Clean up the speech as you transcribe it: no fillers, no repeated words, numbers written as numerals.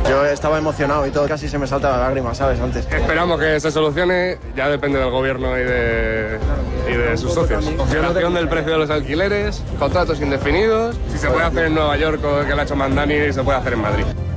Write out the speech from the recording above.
Yo estaba emocionado y todo, casi se me salta la lágrima, ¿sabes? Antes. Esperamos que se solucione, ya depende del gobierno y de sus socios. Congelación del precio de los alquileres, contratos indefinidos. Si se puede hacer en Nueva York, que lo ha hecho Mandani, se puede hacer en Madrid.